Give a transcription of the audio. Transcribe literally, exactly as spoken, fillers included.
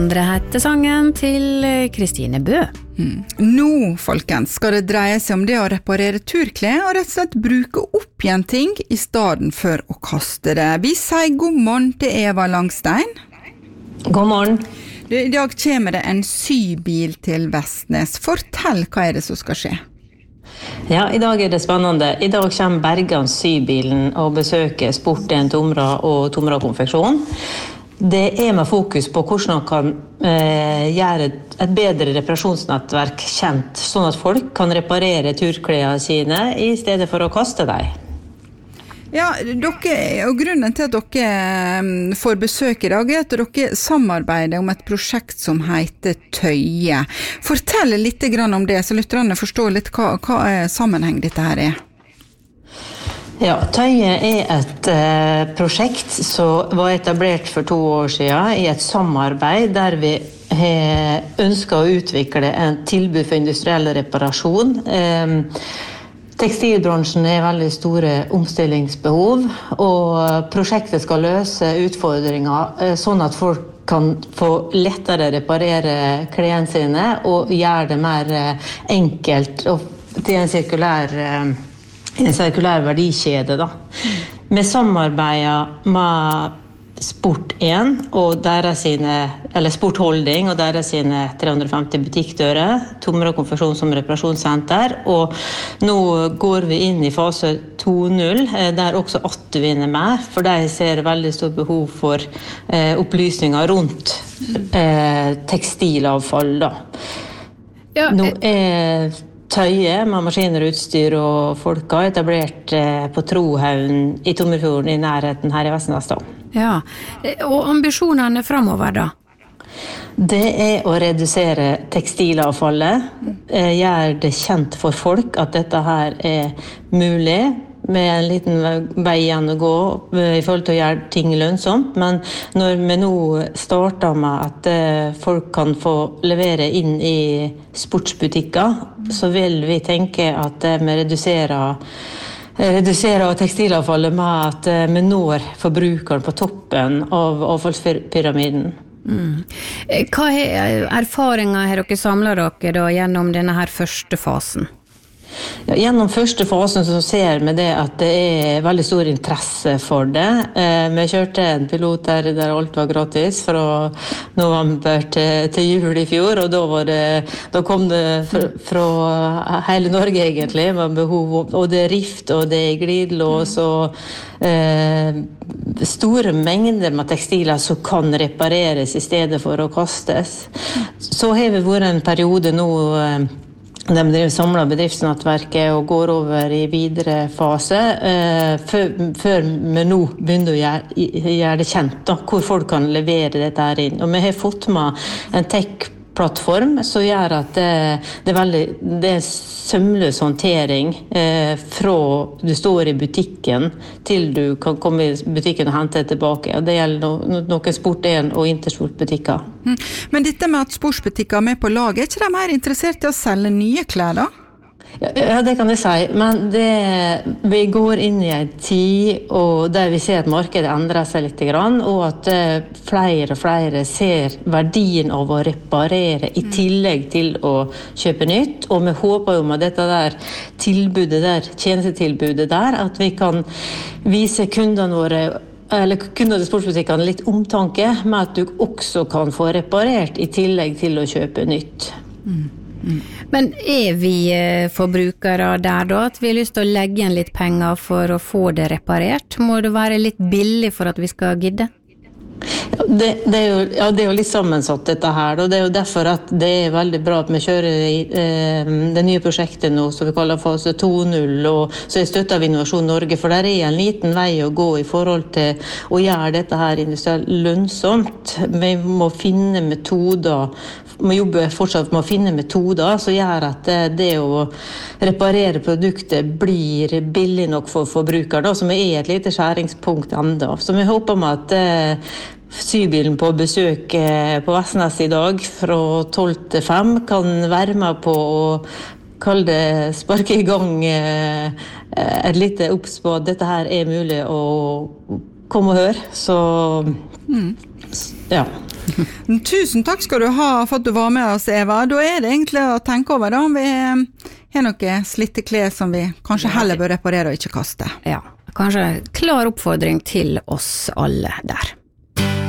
Andre hette sangen til Kristine Bø. Mm. Nå, folkens, skal det dreie seg om det å reparere turklær og rett og slett bruke opp igjen ting i stedet for å kaste det. Vi sier god morgen til Eva Langstein. God morgen. I dag kommer det en sybil til Vestnes. Fortell, hva er det som skal skje? Ja, i dag er det spennende. I dag kommer Bergan sybilen og besøker Sporten Tomra og Tomra Konfeksjon. Det er med fokus på hvordan man kan eh, gjøre et bedre reparasjonsnettverk kjent, sånn at folk kan reparere turklærne sine i stedet for å kaste dem. Ja, dere, og grunnen til at dere får besøk i dag er at dere samarbeider om et prosjekt som heter Tøye. Fortell litt om det, så lytterne forstår litt hva, hva sammenheng dette her er. Ja, Tøye er et eh, prosjekt som var etablert for to år siden i et samarbeid der vi eh, ønsker å utvikle en tilbud for industriell reparasjon. Eh, tekstilbransjen er veldig store omstillingsbehov, og prosjektet skal løse utfordringer eh, sånn at folk kan få lettere reparere klærne sine og gjøre det mer eh, enkelt og til en sirkulær eh, en sirkulær verdikjede da. Vi samarbeider med Sport én og deres sine, eller Sport Holding og deres sine tre hundre og femti butikkdører, Tomra Konfeksjon som reparasjonssenter, og nå går vi inn i fase to null, der også Atvin er med, for de ser veldig stort behov for eh, opplysninger rundt eh, tekstilavfall da. Ja, nå er Tøye med maskiner, utstyr og folk har etablert eh, på Trohaugen i Tomrefjorden i nærheten her i Vestnes da. Ja, og ambisjonene fremover da? Det er å redusere tekstilavfallet, eh, gjøre det kjent for folk at dette her er mulig, med en liten vei igjen å gå i forhold til å gjøre ting lønnsomt, men når vi nå starter med at folk kan få levere inn i sportsbutikker, så vil vi tenke at vi reduserer, reduserer tekstilavfallet med at vi når forbrukeren på toppen av avfallspyramiden. Mm. Hva er erfaringer har dere samlet dere da gjennom denne her første fasen? Ja, gjennom første fasen så ser vi det at det er veldig stor interesse for det. Eh, vi kjørte en pilot der, der alt var gratis fra november til, til jul i fjor, og da, var det, da kom det fra, fra hele Norge egentlig med behov, og det er rift og det er glidelås og eh, store mengder med tekstiler som kan repareres i stedet for å kastes. Så har vi vært en periode nå eh, de driver samlet bedriftsnettverket og går over i videre fase eh, før, før vi nå begynner å gjøre, gjøre det kjent da, hvor folk kan levere dette her inn. Og vi har fått med en tech-plattform som gjør at det, det er veldig det er sømløs håndtering eh, fra du står i butikken til du kan komme i butikken og hente det tilbake. Og det gjelder no, noen Sport én og Intersport-butikker. Mm. Men dette med at sportsbutikker er med på laget, er ikke de mer interessert i å selge nye klær da? Ja, det kan jeg si, men det, vi går inn i en tid og der vi ser at markedet endrer seg litt grann, og at flere og flere ser verdien av å reparere i tillegg til å kjøpe nytt, og vi håper jo med dette der tilbudet der, tjenestetilbudet der, at vi kan vise kundene våre eller kunder til sportsbutikkene litt omtanke med at du også kan få reparert i tillegg til å kjøpe nytt. Mm. Mm. Men er vi forbrukere der da, at vi har lyst til å legge igjen litt penger for å få det reparert? Må det være litt billig for at vi skal gidde? Ja, det, det, er jo, ja, det er jo litt sammensatt dette her, og det er jo derfor at det er veldig bra at vi kjører i eh, det nye prosjektet nå, som vi kaller fase to null, og så er støttet av Innovasjon Norge, for der er en liten vei å gå i forhold til å gjøre dette her industrielt lønnsomt. Vi må finne metoder, vi må jobbe fortsatt med å finne metoder som gjør at det, det å reparere produktet blir billig nok for forbrukere, da, som er et lite skjæringspunkt enda. Så vi håper med at eh, sybilen på besøk på Vestnes i dag fra tolv til fem kan være med på å kalle det sparke i gang et lite obs på at dette her er mulig å komme og høre. Så mm. ja. Tusen takk skal du ha for at du var med oss, Eva. Da er det egentlig å tenke over da, om vi har noen slitte klær som vi kanskje heller bør reparere og ikke kaste. Ja, kanskje en klar oppfordring til oss alle der.